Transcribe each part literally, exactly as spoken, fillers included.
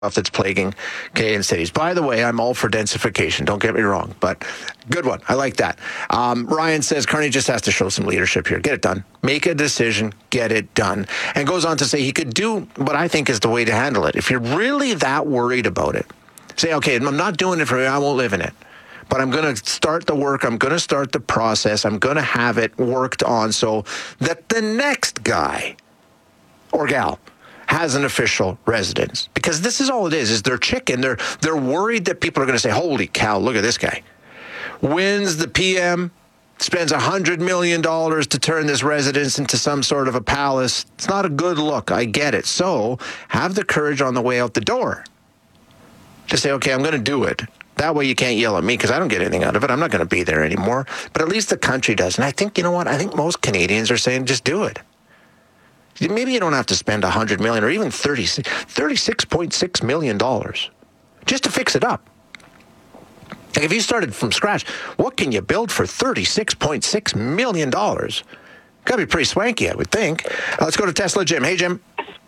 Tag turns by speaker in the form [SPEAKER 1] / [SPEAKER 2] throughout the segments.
[SPEAKER 1] that's plaguing Canadian cities. By the way, I'm all for densification. Don't get me wrong, but good one. I like that. Um, Ryan says Carney just has to show some leadership here. Get it done. Make a decision. Get it done. And goes on to say he could do what I think is the way to handle it. If you're really that worried about it, say, okay, I'm not doing it for you. I won't live in it. But I'm going to start the work. I'm going to start the process. I'm going to have it worked on so that the next guy or gal has an official residence. Because this is all it is, is they're chicken. They're, they're worried that people are going to say, holy cow, look at this guy. Wins the P M, spends one hundred million dollars to turn this residence into some sort of a palace. It's not a good look. I get it. So have the courage on the way out the door to say, okay, I'm going to do it. That way you can't yell at me because I don't get anything out of it. I'm not going to be there anymore. But at least the country does. And I think, you know what? I think most Canadians are saying, just do it. Maybe you don't have to spend one hundred million dollars or even thirty-six point six million dollars just to fix it up. Like if you started from scratch, what can you build for thirty-six point six million dollars? Got to be pretty swanky, I would think. Uh, let's go to Tesla Jim. Hey, Jim.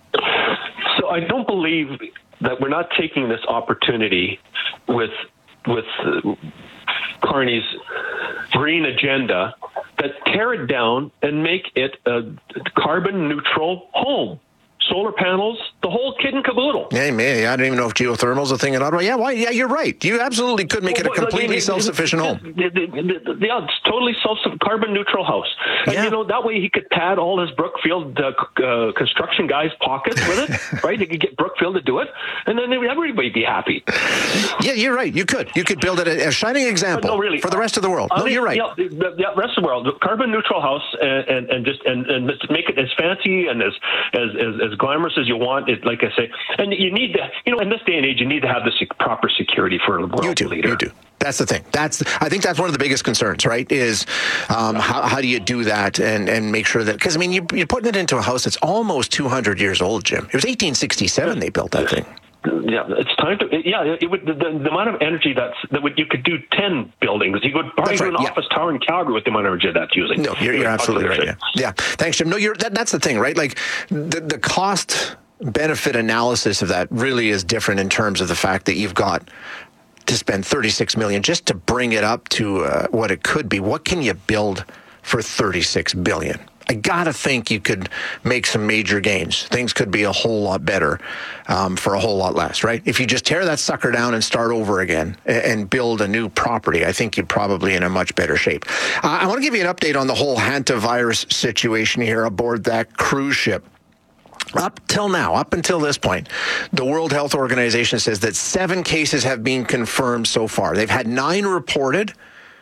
[SPEAKER 2] So I don't believe that we're not taking this opportunity with with uh, Carney's green agenda, that tear it down and make it a carbon neutral home. Solar panels, the whole kit and caboodle.
[SPEAKER 1] Yeah, man, I don't even know if geothermal is a thing in Ottawa. Yeah, why? Yeah, you're right. You absolutely could make well, it a completely like, self-sufficient home.
[SPEAKER 2] Yeah, it's totally self carbon neutral house. And, yeah. you know, that way he could pad all his Brookfield uh, uh, construction guys' pockets with it, right? He could get Brookfield to do it, and then everybody would be happy.
[SPEAKER 1] Yeah, you're right. You could. You could build it a, a shining example
[SPEAKER 2] no, really,
[SPEAKER 1] for the rest of the world.
[SPEAKER 2] I
[SPEAKER 1] no,
[SPEAKER 2] mean,
[SPEAKER 1] you're right.
[SPEAKER 2] Yeah, the, the rest of the world, the carbon neutral house, and, and, and just and, and make it as fancy and as as as, as glamorous as you want it, like I say, and you need to, you know, in this day and age, you need to have the sec- proper security for a world
[SPEAKER 1] you do,
[SPEAKER 2] leader.
[SPEAKER 1] You do. That's the thing. That's I think that's one of the biggest concerns, right? Is um, how how do you do that and, and make sure that, because I mean you, you're putting it into a house that's almost two hundred years old, Jim. It was eighteen sixty-seven they built that thing.
[SPEAKER 2] Yeah, it's time to. Yeah, it would. The, the amount of energy that's that would you could do ten buildings. You could probably do an
[SPEAKER 1] yeah.
[SPEAKER 2] office tower in Calgary with the amount of energy that's using.
[SPEAKER 1] No, you're, you're absolutely right. Yeah. yeah, thanks, Jim. No, you're that, that's the thing, right? Like the the cost benefit analysis of that really is different in terms of the fact that you've got to spend thirty-six million dollars just to bring it up to uh, what it could be. What can you build for thirty-six billion dollars? I got to think you could make some major gains. Things could be a whole lot better um, for a whole lot less, right? If you just tear that sucker down and start over again and, and build a new property, I think you're probably in a much better shape. Uh, I want to give you an update on the whole hantavirus situation here aboard that cruise ship. Up till now, up until this point, the World Health Organization says that seven cases have been confirmed so far. They've had nine reported.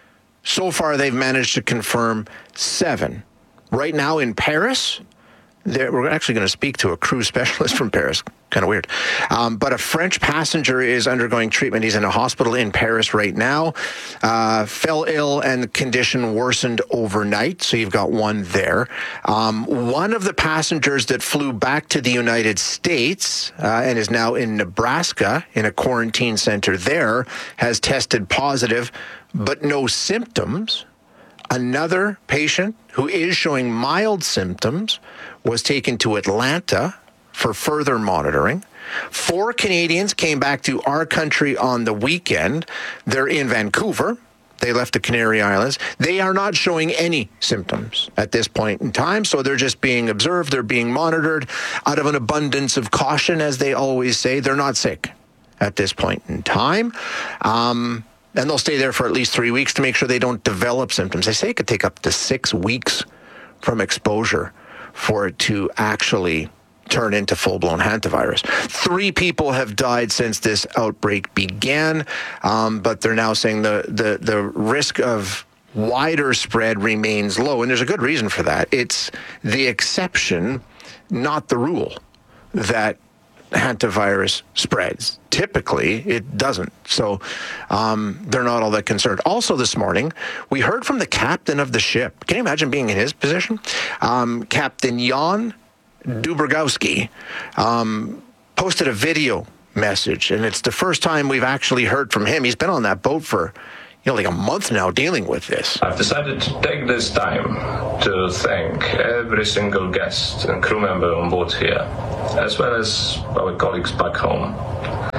[SPEAKER 1] So far, they've managed to confirm seven. Right now in Paris, we're actually going to speak to a cruise specialist from Paris. Kind of weird. Um, but a French passenger is undergoing treatment. He's in a hospital in Paris right now. Uh, fell ill and the condition worsened overnight. So you've got one there. Um, one of the passengers that flew back to the United States uh, and is now in Nebraska in a quarantine center there has tested positive, but no symptoms. Another patient who is showing mild symptoms was taken to Atlanta for further monitoring. Four Canadians came back to our country on the weekend. They're in Vancouver. They left the Canary Islands. They are not showing any symptoms at this point in time, so they're just being observed. They're being monitored out of an abundance of caution, as they always say. They're not sick at this point in time. Um... And they'll stay there for at least three weeks to make sure they don't develop symptoms. They say it could take up to six weeks from exposure for it to actually turn into full-blown hantavirus. Three people have died since this outbreak began, um, but they're now saying the, the, the risk of wider spread remains low, and there's a good reason for that. It's the exception, not the rule, that hantavirus spreads. Typically, it doesn't. So um, they're not all that concerned. Also this morning, we heard from the captain of the ship. Can you imagine being in his position? Um, Captain Jan Dubrogowski um, posted a video message, and it's the first time we've actually heard from him. He's been on that boat for you know, like a month now dealing with this.
[SPEAKER 3] I've decided to take this time to thank every single guest and crew member on board here, as well as our colleagues back home.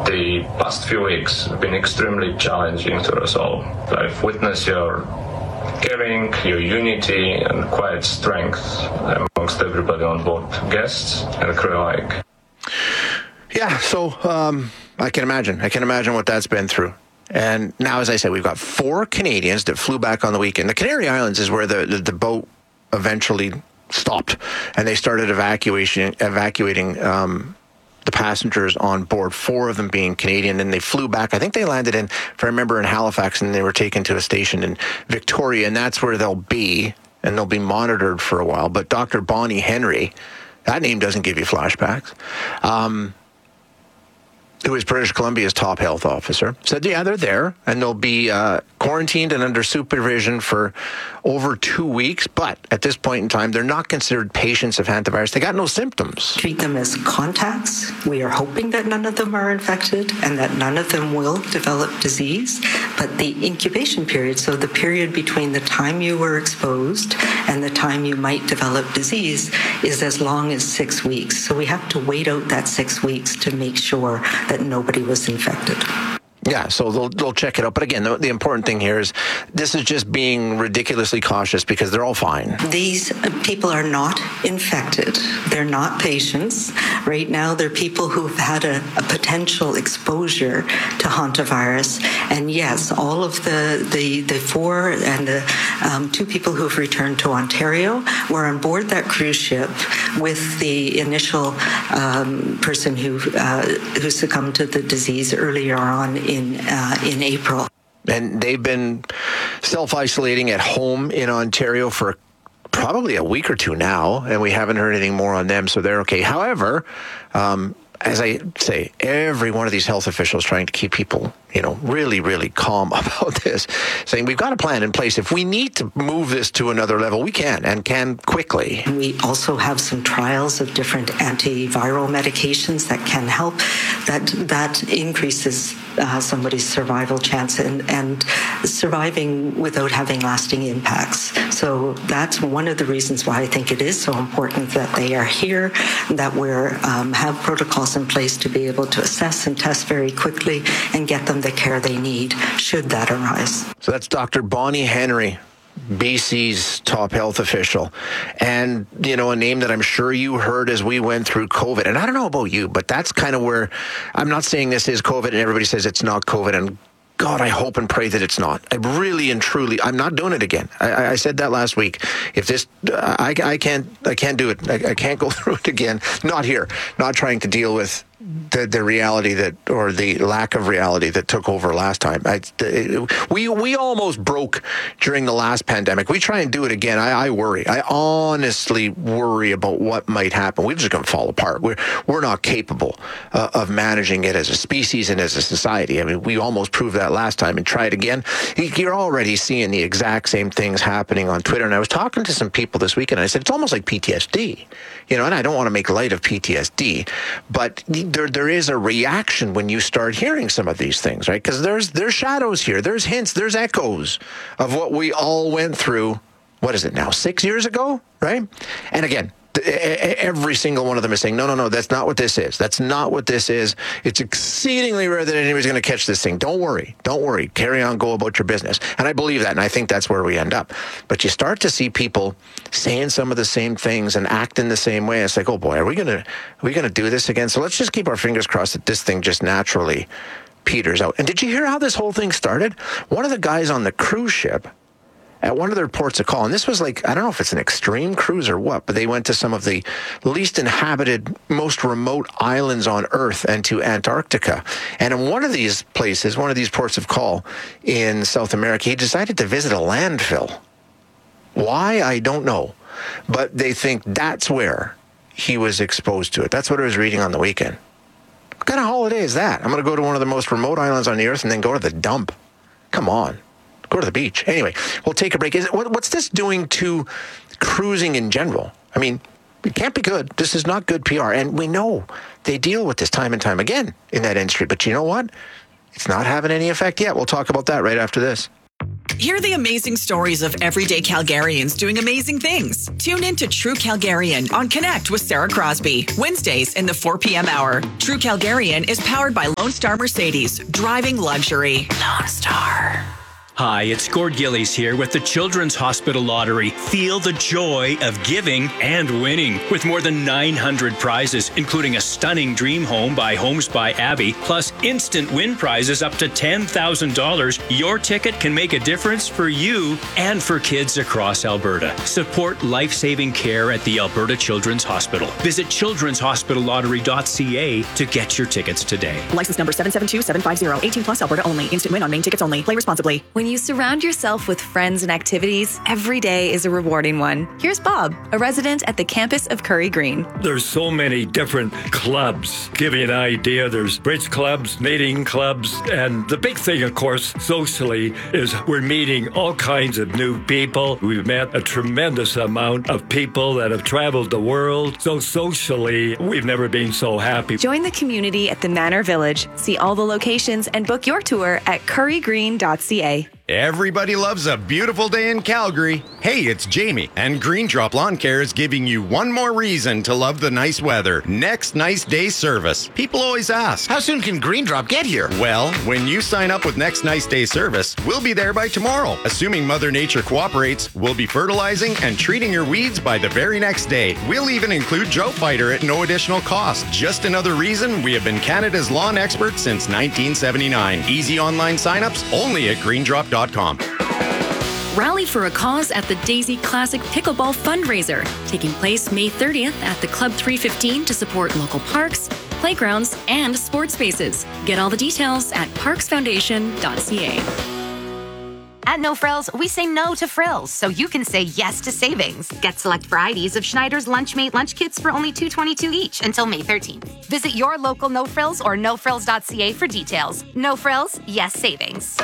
[SPEAKER 3] the past few weeks have been extremely challenging to us all. I've witnessed your caring, your unity, and quiet strength amongst everybody on board, guests and crew alike.
[SPEAKER 1] Yeah, so um, I can imagine. I can imagine what that's been through. And now, as I said, we've got four Canadians that flew back on the weekend. The Canary Islands is where the, the, the boat eventually stopped, and they started evacuation, evacuating um, the passengers on board, four of them being Canadian, and they flew back. I think they landed in, if I remember, in Halifax, and they were taken to a station in Victoria, and that's where they'll be, and they'll be monitored for a while. But Doctor Bonnie Henry, that name doesn't give you flashbacks, um, who is British Columbia's top health officer, said, yeah, they're there, and they'll be uh, quarantined and under supervision for over two weeks. But at this point in time, they're not considered patients of hantavirus. They got no symptoms.
[SPEAKER 4] Treat them as contacts. We are hoping that none of them are infected and that none of them will develop disease. But the incubation period, so the period between the time you were exposed and the time you might develop disease, is as long as six weeks. So we have to wait out that six weeks to make sure that nobody was infected.
[SPEAKER 1] Yeah, so they'll, they'll check it out. But again, the, the important thing here is this is just being ridiculously cautious because they're all fine.
[SPEAKER 4] These people are not infected. They're not patients. Right now, they're people who've had a, a potential exposure to hantavirus. And yes, all of the, the, the four and the um, two people who've returned to Ontario were on board that cruise ship with the initial um, person who, uh, who succumbed to the disease earlier on in In, uh, in April.
[SPEAKER 1] And they've been self-isolating at home in Ontario for probably a week or two now, and we haven't heard anything more on them, so they're okay. However, um, as I say, every one of these health officials trying to keep people, you know, really, really calm about this, saying we've got a plan in place. If we need to move this to another level, we can, and can quickly.
[SPEAKER 4] We also have some trials of different antiviral medications that can help. That that increases uh, somebody's survival chance and, and surviving without having lasting impacts. So that's one of the reasons why I think it is so important that they are here, that we um, have protocols in place to be able to assess and test very quickly and get them the care they need should that arise.
[SPEAKER 1] So that's Doctor Bonnie Henry, B C's top health official, and, you know, a name that I'm sure you heard as we went through COVID. And I don't know about you, but that's kind of where, I'm not saying this is COVID and everybody says it's not COVID, and God, I hope and pray that it's not. I really and truly, I'm not doing it again. I, I said that last week. If this, I, I can't, I can't do it. I, I can't go through it again. Not here. Not trying to deal with the, the reality that, or the lack of reality that took over last time. I, it, we we almost broke during the last pandemic. We try and do it again. I, I worry. I honestly worry about what might happen. We're just going to fall apart. We're we're not capable uh, of managing it as a species and as a society. I mean, we almost proved that last time, and try it again. You're already seeing the exact same things happening on Twitter. And I was talking to some people this weekend. And I said it's almost like P T S D, you know. And I don't want to make light of P T S D, but there there is a reaction when you start hearing some of these things, right? Because there's there's shadows here, there's hints, there's echoes of what we all went through. What is it now? Six years ago, right? And again, every single one of them is saying, no, no, no, that's not what this is. That's not what this is. It's exceedingly rare that anybody's going to catch this thing. Don't worry. Don't worry. Carry on. Go about your business. And I believe that, and I think that's where we end up. But you start to see people saying some of the same things and acting the same way. It's like, oh boy, are we going to, are we going to do this again? So let's just keep our fingers crossed that this thing just naturally peters out. And did you hear how this whole thing started? One of the guys on the cruise ship at one of their ports of call, and this was like, I don't know if it's an extreme cruise or what, but they went to some of the least inhabited, most remote islands on Earth and to Antarctica. And in one of these places, one of these ports of call in South America, he decided to visit a landfill. Why? I don't know. But they think that's where he was exposed to it. That's what I was reading on the weekend. What kind of holiday is that? I'm going to go to one of the most remote islands on the Earth and then go to the dump. Come on. Go to the beach. Anyway, we'll take a break. Is it, what, what's this doing to cruising in general? I mean, it can't be good. This is not good P R. And we know they deal with this time and time again in that industry. But you know what? It's not having any effect yet. We'll talk about that right after this.
[SPEAKER 5] Hear the amazing stories of everyday Calgarians doing amazing things. Tune in to True Calgarian on Connect with Sarah Crosby, Wednesdays in the four p.m. hour. True Calgarian is powered by Lone Star Mercedes, driving luxury. Lone Star.
[SPEAKER 6] Hi, it's Gord Gillies here with the Children's Hospital Lottery. Feel the joy of giving and winning with more than nine hundred prizes, including a stunning dream home by Homes by Abby, plus instant win prizes up to ten thousand dollars. Your ticket can make a difference for you and for kids across Alberta. Support life-saving care at the Alberta Children's Hospital. Visit children's hospital lottery dot c a to get your tickets today.
[SPEAKER 5] License number seven seven two seven five zero. eighteen plus Alberta only. Instant win on main tickets only. Play responsibly.
[SPEAKER 7] When you surround yourself with friends and activities, every day is a rewarding one. Here's Bob, a resident at the campus of Curry Green.
[SPEAKER 8] There's so many different clubs. Give you an idea, there's bridge clubs, knitting clubs, and the big thing, of course, socially, is we're meeting all kinds of new people. We've met a tremendous amount of people that have traveled the world. So socially, we've never been so happy.
[SPEAKER 7] Join the community at the Manor Village. See all the locations and book your tour at curry green dot c a.
[SPEAKER 9] Everybody loves a beautiful day in Calgary. Hey, it's Jamie, and Green Drop Lawn Care is giving you one more reason to love the nice weather. Next Nice Day service. People always ask,
[SPEAKER 1] How soon can Green Drop get here?
[SPEAKER 9] well, when you sign up with Next Nice Day service, we'll be there by tomorrow. Assuming Mother Nature cooperates, we'll be fertilizing and treating your weeds by the very next day. We'll even include Drought Fighter at no additional cost. Just another reason we have been Canada's lawn expert since nineteen seventy-nine. Easy online signups only at green drop dot com.
[SPEAKER 10] Rally for a cause at the Daisy Classic Pickleball Fundraiser, taking place May thirtieth at the Club three fifteen to support local parks, playgrounds, and sports spaces. Get all the details at parks foundation dot c a.
[SPEAKER 11] At No Frills, we say no to frills, so you can say yes to savings. Get select varieties of Schneider's Lunchmate lunch kits for only two dollars and twenty-two cents each until May thirteenth. Visit your local No Frills or no frills dot c a for details. No Frills, yes savings.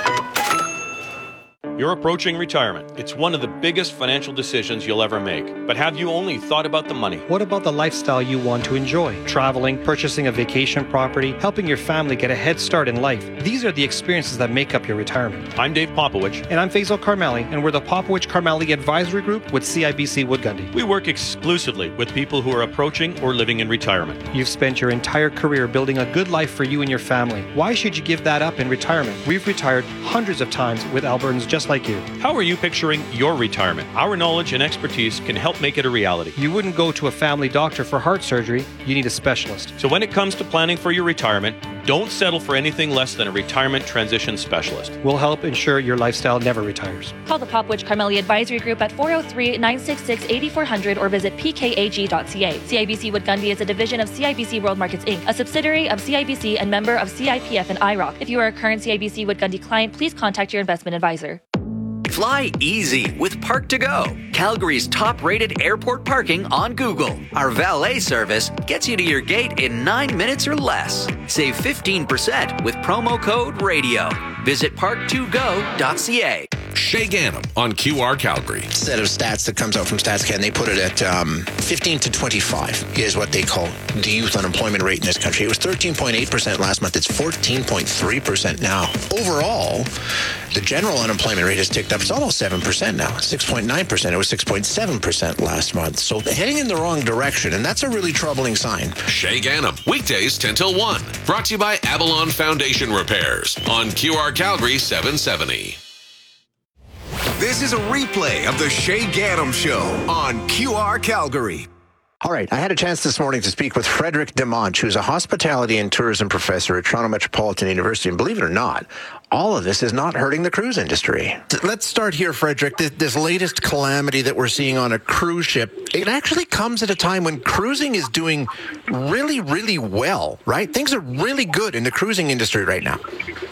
[SPEAKER 12] You're approaching retirement. It's one of the biggest financial decisions you'll ever make. But have you only thought about the money?
[SPEAKER 13] What about the lifestyle you want to enjoy? Traveling, purchasing a vacation property, helping your family get a head start in life. These are the experiences that make up your retirement.
[SPEAKER 12] I'm Dave Popowich.
[SPEAKER 13] And I'm Faisal Karmali, and we're the Popowich Karmali Advisory Group with C I B C Wood Gundy.
[SPEAKER 12] We work exclusively with people who are approaching or living in retirement.
[SPEAKER 13] You've spent your entire career building a good life for you and your family. Why should you give that up in retirement? We've retired hundreds of times with Albertans just like you.
[SPEAKER 12] How are you picturing your retirement? Our knowledge and expertise can help make it a reality.
[SPEAKER 13] You wouldn't go to a family doctor for heart surgery. You need a specialist.
[SPEAKER 12] So when it comes to planning for your retirement, don't settle for anything less than a retirement transition specialist.
[SPEAKER 13] We'll help ensure your lifestyle never retires.
[SPEAKER 14] Call the Popowich Karmali Advisory Group at four oh three, nine six six, eight four zero zero or visit p k a g dot c a. C I B C Wood Gundy is a division of C I B C World Markets Incorporated, a subsidiary of C I B C and member of C I P F and I R O C. If you are a current C I B C Wood Gundy client, please contact your investment advisor.
[SPEAKER 15] Fly easy with Park to Go, Calgary's top-rated airport parking on Google. Our valet service gets you to your gate in nine minutes or less. Save fifteen percent with promo code RADIO. Visit park to go dot c a.
[SPEAKER 16] Shay Ganem on Q R Calgary.
[SPEAKER 1] Set of stats that comes out from StatsCan, they put it at um, fifteen to twenty-five is what they call the youth unemployment rate in this country. It was thirteen point eight percent last month. It's fourteen point three percent now. Overall, the general unemployment rate has ticked up. It's almost seven percent now, six point nine percent. It was six point seven percent last month. So heading in the wrong direction, and that's a really troubling sign.
[SPEAKER 16] Shay Ganem, weekdays ten till one. Brought to you by Avalon Foundation Repairs on Q R Calgary seven seventy.
[SPEAKER 17] This is a replay of the Shay Ganem Show on Q R Calgary.
[SPEAKER 1] All right, I had a chance this morning to speak with Frederick Demonch, who's a hospitality and tourism professor at Toronto Metropolitan University. And believe it or not, all of this is not hurting the cruise industry. Let's start here, Frederick. This, this latest calamity that we're seeing on a cruise ship, it actually comes at a time when cruising is doing really, really well, right? Things are really good in the cruising industry right now.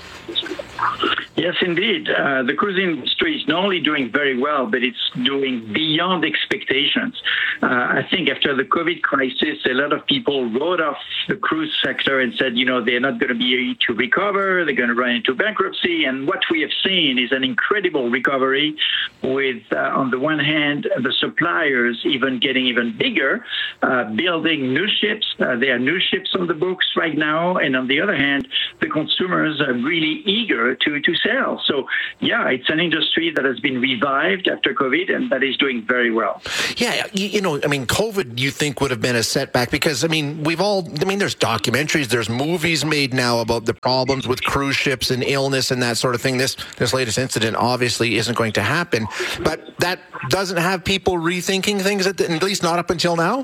[SPEAKER 18] Yes, indeed. Uh, the cruise industry is not only doing very well, but it's doing beyond expectations. Uh, I think after the COVID crisis, a lot of people wrote off the cruise sector and said, you know, they're not going to be able to recover, they're going to run into bankruptcy. And what we have seen is an incredible recovery with, uh, on the one hand, the suppliers even getting even bigger, uh, building new ships. Uh, there are new ships on the books right now. And on the other hand, the consumers are really eager to, to sail sales. So, yeah, it's an industry that has been revived after COVID and that is doing very well.
[SPEAKER 1] Yeah, you, you know, I mean, COVID, you think would have been a setback because, I mean, we've all, I mean, there's documentaries, there's movies made now about the problems with cruise ships and illness and that sort of thing. This, this latest incident obviously isn't going to happen, but that doesn't have people rethinking things, at, the, at least not up until now?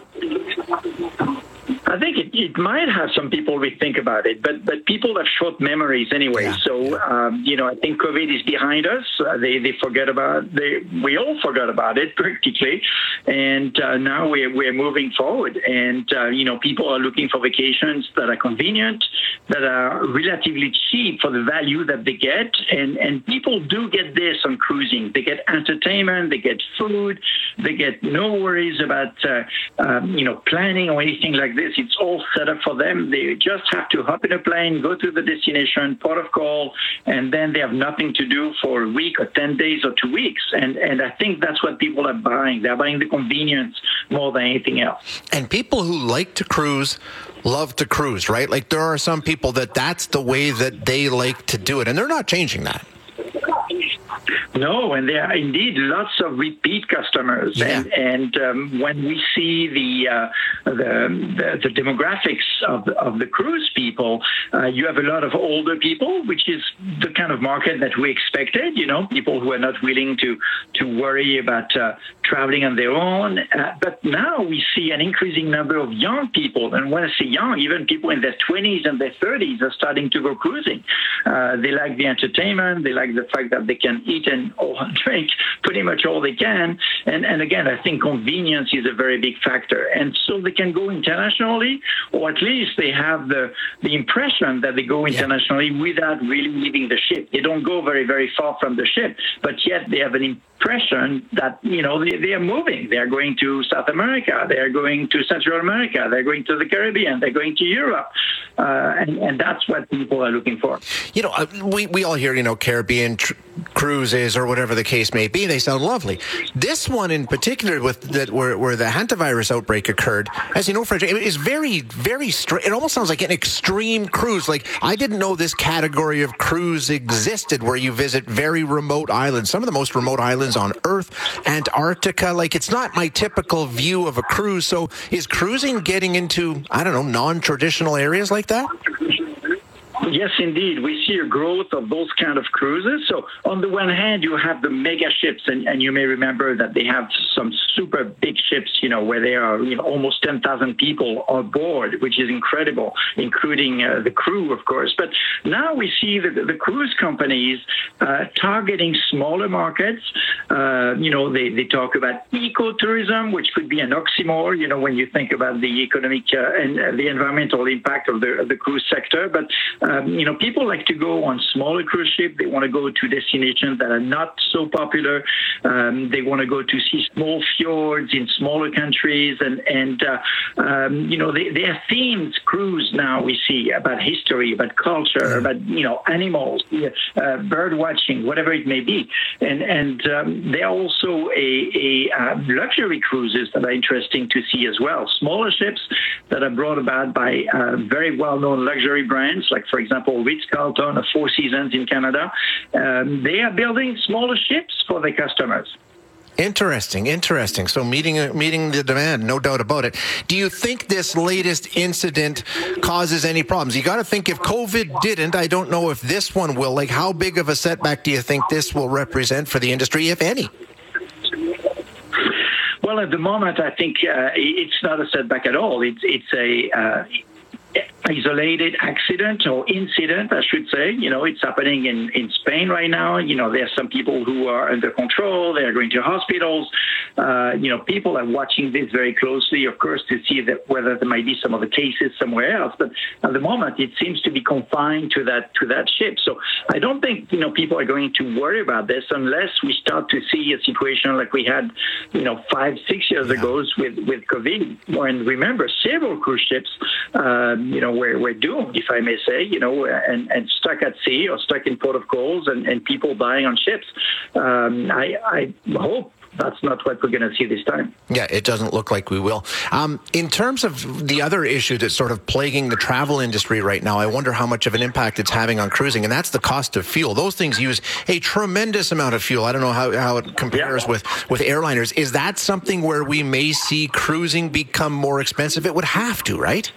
[SPEAKER 18] I think it, it might have some people rethink about it, but but people have short memories anyway. Yeah. So, um, you know, I think COVID is behind us. Uh, they they forget about they we all forgot about it practically, and uh, now we're we're moving forward. And uh, you know, people are looking for vacations that are convenient, that are relatively cheap for the value that they get, and and people do get this on cruising. They get entertainment, they get food, they get no worries about uh, um, you know planning or anything like this. It's all set up for them. They just have to hop in a plane, go to the destination, port of call, and then they have nothing to do for a week or ten days or two weeks. And and I think that's what people are buying. They're buying the convenience more than anything else.
[SPEAKER 1] And people who like to cruise love to cruise, right? Like there are some people that that's the way that they like to do it, and they're not changing that.
[SPEAKER 18] No, and there are indeed lots of repeat customers, yeah. and and um, when we see the, uh, the the the demographics of of the cruise people, uh, you have a lot of older people, which is the kind of market that we expected. You know, people who are not willing to to worry about uh, traveling on their own. Uh, but now we see an increasing number of young people, and when I say young, even people in their twenties and their thirties are starting to go cruising. Uh, they like the entertainment, they like the fact that they can eat and or drink pretty much all they can. And, and again, I think convenience is a very big factor. And so they can go internationally, or at least they have the, the impression that they go internationally yeah. without really leaving the ship. They don't go very, very far from the ship, but yet they have an impression that, you know, they, they are moving. They are going to South America. They are going to Central America. They're going to the Caribbean. They're going to Europe. Uh, and, and that's what people are looking for.
[SPEAKER 1] You know, uh, we, we all hear, you know, Caribbean tr- cruises or whatever the case may be. They sound lovely. This one in particular, with that where, where the hantavirus outbreak occurred, as you know, Frederick, it is very, very straight. It almost sounds like an extreme cruise. Like, I didn't know this category of cruise existed where you visit very remote islands, some of the most remote islands on Earth, Antarctica. Like, it's not my typical view of a cruise. So is cruising getting into, I don't know, non-traditional areas like that?
[SPEAKER 18] Yes, indeed. We see a growth of those kind of cruises. So on the one hand, you have the mega ships, and, and you may remember that they have some super big ships, you know, where there are you know, almost ten thousand people on board, which is incredible, including uh, the crew, of course. But now we see the, the cruise companies uh, targeting smaller markets. Uh, you know, they, they talk about ecotourism, which could be an oxymoron, you know, when you think about the economic uh, and uh, the environmental impact of the, of the cruise sector. But Um, you know, people like to go on smaller cruise ships. They want to go to destinations that are not so popular. Um, they want to go to see small fjords in smaller countries. And, and uh, um, you know, they, they are themed cruise now we see about history, about culture, about, you know, animals, uh, bird watching, whatever it may be. And, and um, there are also a, a uh, luxury cruises that are interesting to see as well. Smaller ships that are brought about by uh, very well-known luxury brands, like, for example, Ritz-Carlton or Four Seasons in Canada. Um, they are building smaller ships for their customers.
[SPEAKER 1] Interesting, interesting. So meeting meeting the demand, no doubt about it. Do you think this latest incident causes any problems? You got to think if COVID didn't, I don't know if this one will. Like, how big of a setback do you think this will represent for the industry, if any?
[SPEAKER 18] Well, at the moment, I think uh, it's not a setback at all. It's it's a uh, isolated accident or incident, I should say. You know, it's happening in, in Spain right now. You know, there are some people who are under control. They're going to hospitals. Uh, you know, people are watching this very closely, of course, to see that whether there might be some other cases somewhere else. But at the moment, it seems to be confined to that to that ship. So I don't think, you know, people are going to worry about this unless we start to see a situation like we had, you know, five, six years yeah. ago with, with COVID. And remember, several cruise ships, uh, you know, were, were doomed, if I may say, you know, and, and stuck at sea or stuck in port of calls and, and people dying on ships. Um, I, I hope that's not what we're going to see this time.
[SPEAKER 1] Yeah, it doesn't look like we will. Um, in terms of the other issue that's sort of plaguing the travel industry right now, I wonder how much of an impact it's having on cruising, and that's the cost of fuel. Those things use a tremendous amount of fuel. I don't know how, how it compares yeah. with, with airliners. Is that something where we may see cruising become more expensive? It would have to, right?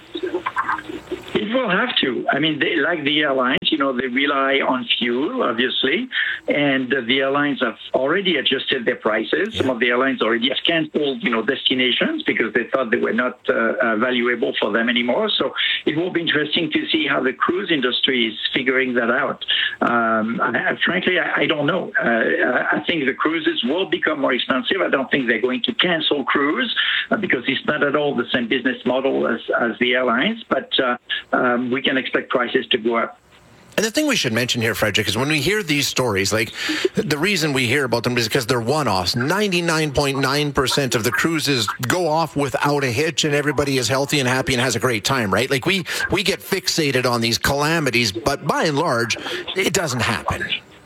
[SPEAKER 18] It will have to. I mean, they, like the airlines, you know, they rely on fuel, obviously, and uh, the airlines have already adjusted their prices. Yeah. Some of the airlines already have canceled, you know, destinations because they thought they were not uh, uh, valuable for them anymore. So it will be interesting to see how the cruise industry is figuring that out. Um, I, frankly, I, I don't know. Uh, I think the cruises will become more expensive. I don't think they're going to cancel cruise uh, because it's not at all the same business model as, as the airlines, but uh, um, we can expect prices to go up.
[SPEAKER 1] And the thing we should mention here, Frederick, is when we hear these stories, like the reason we hear about them is because they're one-offs. ninety-nine point nine percent of the cruises go off without a hitch and everybody is healthy and happy and has a great time, right? Like we, we get fixated on these calamities, but by and large, it doesn't happen.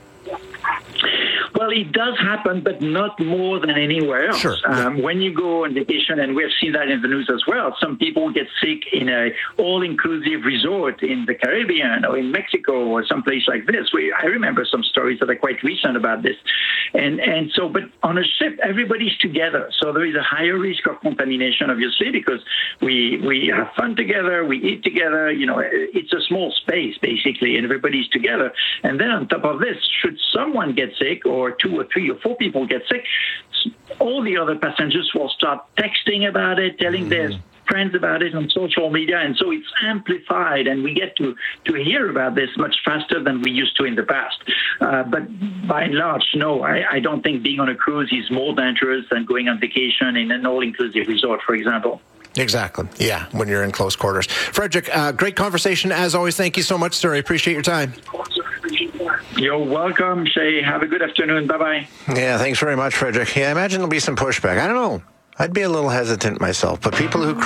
[SPEAKER 18] Well, it does happen, but not more than anywhere else.
[SPEAKER 1] Sure.
[SPEAKER 18] Um, when you go on vacation, and we've seen that in the news as well, some people get sick in a all-inclusive resort in the Caribbean or in Mexico or someplace like this. We, I remember some stories that are quite recent about this. And and so, but on a ship, everybody's together. So there is a higher risk of contamination, obviously, because we we have fun together, we eat together. You know, it's a small space, basically, and everybody's together. And then on top of this, should someone get sick or two or three or four people get sick, all the other passengers will start texting about it, telling mm-hmm. their friends about it on social media, and so it's amplified, and we get to, to hear about this much faster than we used to in the past. Uh, but by and large, no, I, I don't think being on a cruise is more dangerous than going on vacation in an all-inclusive resort, for example.
[SPEAKER 1] Exactly. Yeah, when you're in close quarters. Frederick, uh, great conversation as always. Thank you so much, sir. I appreciate your time.
[SPEAKER 18] You're welcome, Shay. Have a good afternoon. Bye-bye.
[SPEAKER 1] Yeah, thanks very much, Frederick. Yeah, I imagine there'll be some pushback. I don't know. I'd be a little hesitant myself, but people who